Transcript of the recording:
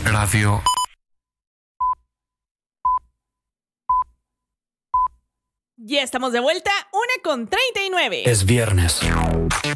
Radio. Ya estamos de vuelta, 1:39. Es viernes.